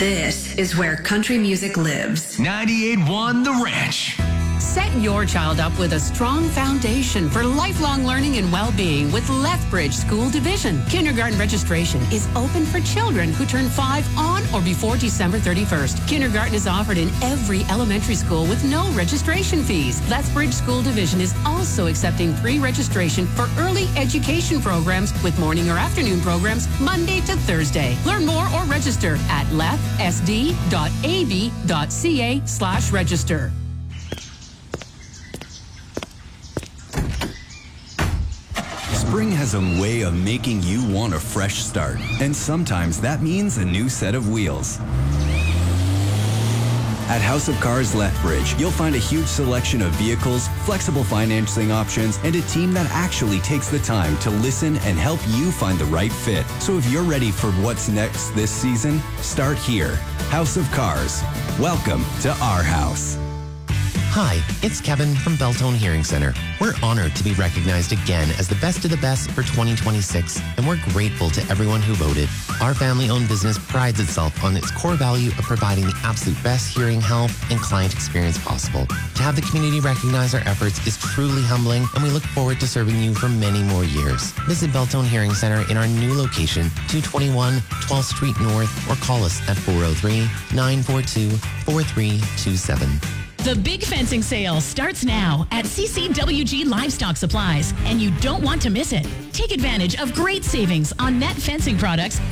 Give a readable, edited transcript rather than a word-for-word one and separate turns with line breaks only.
This is where country music lives.
98.1 The Ranch.
Set your child up with a strong foundation for lifelong learning and well-being with Lethbridge School Division. Kindergarten registration is open for children who turn 5 on or before December 31st. Kindergarten is offered in every elementary school with no registration fees. Lethbridge School Division is also accepting pre-registration for early education programs with morning or afternoon programs Monday to Thursday. Learn more or register at lethsd.ab.ca/register.
Spring has a way of making you want a fresh start, and sometimes that means a new set of wheels. At House of Cars Lethbridge, you'll find a huge selection of vehicles, flexible financing options, and a team that actually takes the time to listen and help you find the right fit. So if you're ready for what's next this season, start here. House of Cars. Welcome to our house.
Hi, it's Kevin from Beltone Hearing Center. We're honored to be recognized again as the best of the best for 2026, and we're grateful to everyone who voted. Our family-owned business prides itself on its core value of providing the absolute best hearing health and client experience possible. To have the community recognize our efforts is truly humbling, and we look forward to serving you for many more years. Visit Beltone Hearing Center in our new location, 221 12th Street North, or call us at 403-942-4327.
The big fencing sale starts now at CCWG Livestock Supplies, and you don't want to miss it. Take advantage of great savings on net fencing products